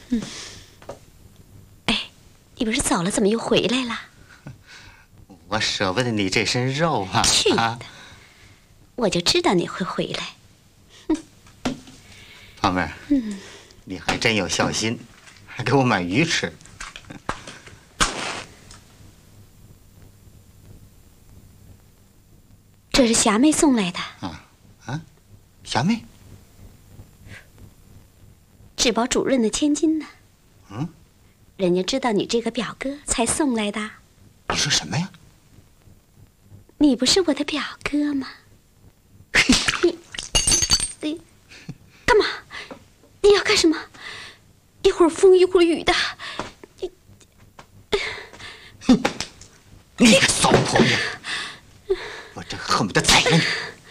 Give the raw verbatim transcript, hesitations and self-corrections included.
嗯。哎，你不是走了，怎么又回来了？ 我舍不得你这身肉啊！ 去你的！我就知道你会回来。 胖妹儿，嗯，你还真有孝心，还给我买鱼吃。 这是霞妹送来的。 啊啊，霞妹， 治保主任的千金呢？ 嗯， 人家知道你这个表哥才送来的。 你说什么呀？ 你不是我的表哥吗？你你干嘛？你要干什么？一会儿风一会儿雨的。你， 你个骚婆娘！我真恨不得宰了你！